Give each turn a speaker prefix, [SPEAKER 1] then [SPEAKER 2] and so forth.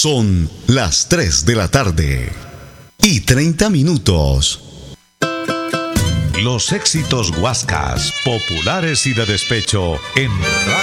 [SPEAKER 1] Son las 3 de la tarde y 30 minutos.
[SPEAKER 2] Los éxitos Huascas, populares y de despecho en Radio